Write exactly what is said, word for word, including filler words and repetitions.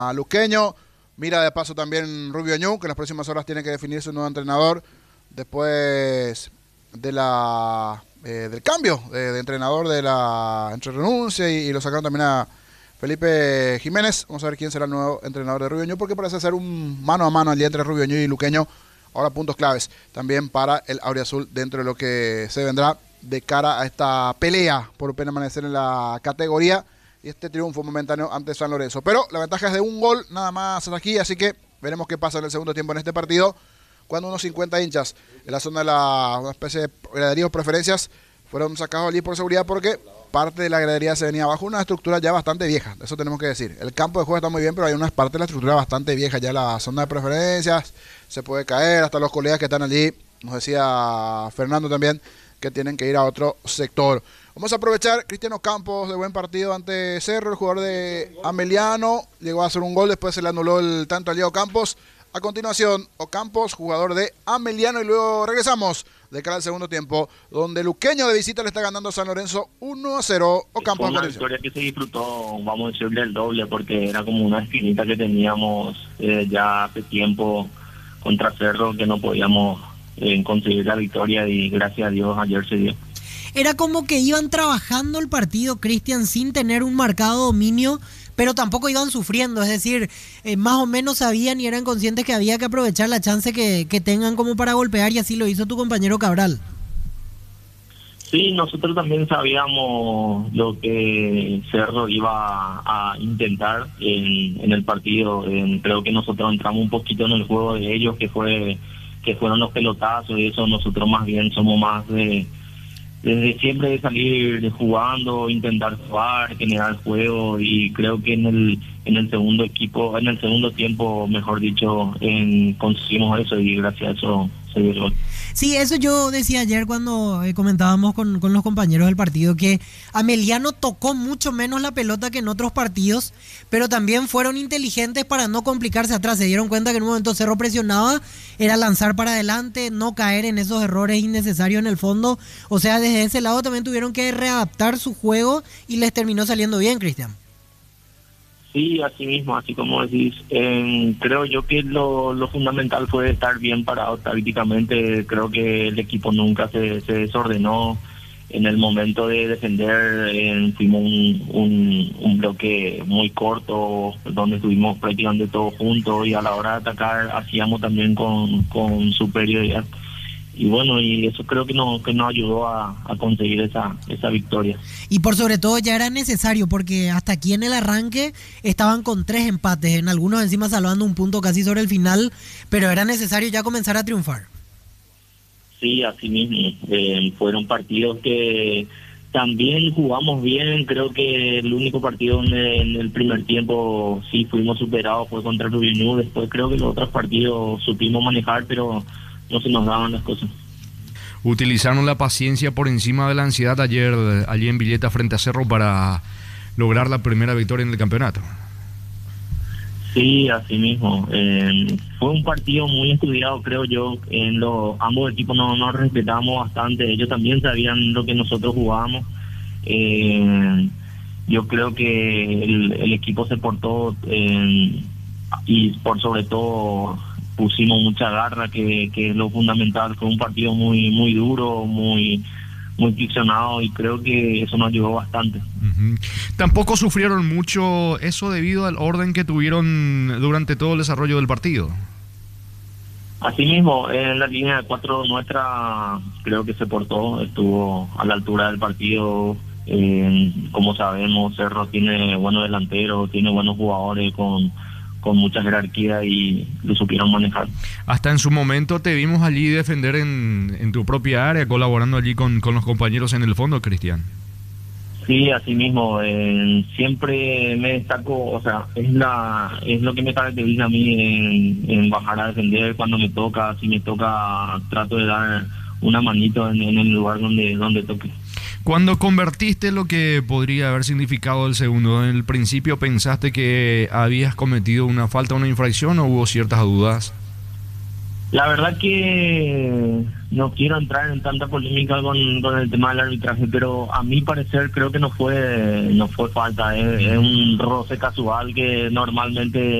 a Luqueño. Mira de paso también Rubio Ñu, que en las próximas horas tiene que definir su nuevo entrenador después de la eh, del cambio de, de entrenador de la entre renuncia y, y lo sacaron también a Felipe Jiménez. Vamos a ver quién será el nuevo entrenador de Rubio Ñu, porque parece ser un mano a mano allí entre Rubio Ñu y Luqueño. Ahora puntos claves también para el Auriazul dentro de lo que se vendrá de cara a esta pelea por permanecer en la categoría y este triunfo momentáneo ante San Lorenzo. Pero la ventaja es de un gol nada más aquí, así que veremos qué pasa en el segundo tiempo en este partido, cuando unos cincuenta hinchas en la zona de la una especie de gradería o preferencias fueron sacados allí por seguridad, porque parte de la gradería se venía abajo, una estructura ya bastante vieja, eso tenemos que decir. El campo de juego está muy bien, pero hay unas partes de la estructura bastante vieja, ya la zona de preferencias se puede caer, hasta los colegas que están allí, nos decía Fernando también, que tienen que ir a otro sector. Vamos a aprovechar, Cristiano Campos de buen partido ante Cerro, el jugador de Ameliano, llegó a hacer un gol, después se le anuló el tanto a Diego Campos. A continuación, Ocampos, jugador de Ameliano, y luego regresamos de cara al segundo tiempo, donde Luqueño de visita le está ganando a San Lorenzo uno a cero. Ocampos. Fue una victoria que se disfrutó, vamos a decirle el doble, porque era como una esquinita que teníamos eh, ya hace tiempo contra Cerro, que no podíamos eh, conseguir la victoria, y gracias a Dios ayer se dio. Era como que iban trabajando el partido, Cristian, sin tener un marcado dominio, pero tampoco iban sufriendo, es decir, eh, más o menos sabían y eran conscientes que había que aprovechar la chance que, que tengan como para golpear, y así lo hizo tu compañero Cabral. Sí, nosotros también sabíamos lo que Cerro iba a intentar en, en el partido. En, creo que nosotros entramos un poquito en el juego de ellos, que fue que fueron los pelotazos, y eso nosotros más bien somos más de... desde siempre de salir jugando, intentar jugar, generar juego, y creo que en el en el segundo equipo, en el segundo tiempo, mejor dicho, en, conseguimos eso, y gracias a eso se dio el gol. Sí, eso yo decía ayer cuando eh, comentábamos con, con los compañeros del partido, que Ameliano tocó mucho menos la pelota que en otros partidos, pero también fueron inteligentes para no complicarse atrás. Se dieron cuenta que en un momento Cerro presionaba, era lanzar para adelante, no caer en esos errores innecesarios en el fondo. O sea, desde ese lado también tuvieron que readaptar su juego y les terminó saliendo bien, Cristian. Sí, así mismo, así como decís, eh, creo yo que lo, lo fundamental fue estar bien parado tácticamente. Creo que el equipo nunca se, se desordenó en el momento de defender. Eh, fuimos un, un, un bloque muy corto, donde estuvimos prácticamente todos juntos, y a la hora de atacar hacíamos también con, con superioridad. Y bueno, y eso creo que nos que nos ayudó a, a conseguir esa esa victoria. Y por sobre todo ya era necesario, porque hasta aquí en el arranque estaban con tres empates, en algunos encima salvando un punto casi sobre el final, pero era necesario ya comenzar a triunfar. Sí, así mismo. Eh, fueron partidos que también jugamos bien. Creo que el único partido donde en el primer tiempo sí fuimos superados fue contra el Rubio Ñu. Después creo que los otros partidos supimos manejar, pero no se nos daban las cosas. Utilizaron la paciencia por encima de la ansiedad ayer allí en Villeta frente a Cerro para lograr la primera victoria en el campeonato. Sí, así mismo. Eh, fue un partido muy estudiado, creo yo. En los ambos equipos nos, nos respetamos bastante. Ellos también sabían lo que nosotros jugábamos. Eh, yo creo que el, el equipo se portó eh, y por sobre todo pusimos mucha garra, que, que es lo fundamental. Fue un partido muy muy duro, muy muy friccionado, y creo que eso nos ayudó bastante. Uh-huh. Tampoco sufrieron mucho eso debido al orden que tuvieron durante todo el desarrollo del partido. Así mismo, en la línea de cuatro nuestra creo que se portó, estuvo a la altura del partido. Eh, como sabemos, Cerro tiene buenos delanteros, tiene buenos jugadores con con mucha jerarquía, y lo supieron manejar. Hasta en su momento te vimos allí defender en, en tu propia área, colaborando allí con, con los compañeros en el fondo, Cristian. Sí, así mismo. Eh, siempre me destaco, o sea, es la es lo que me caracteriza a mí en, en bajar a defender cuando me toca. Si me toca, trato de dar una manito en, en el lugar donde, donde toque. Cuando convertiste lo que podría haber significado el segundo, ¿en el principio pensaste que habías cometido una falta, una infracción, o hubo ciertas dudas? La verdad que no quiero entrar en tanta polémica con, con el tema del arbitraje, pero a mi parecer creo que no fue no fue falta, es, es un roce casual que normalmente